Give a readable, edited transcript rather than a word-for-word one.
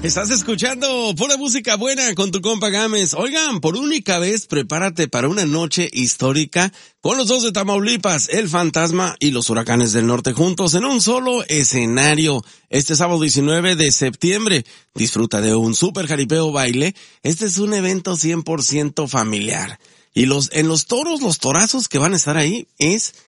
Estás escuchando pura música buena con tu compa Gámez. Oigan, por única vez prepárate para una noche histórica con los dos de Tamaulipas, el Fantasma y los Huracanes del Norte juntos en un solo escenario. Este sábado 19 de septiembre, disfruta de un super jaripeo baile. Este es un evento 100% familiar. Y en los toros, los torazos que van a estar ahí es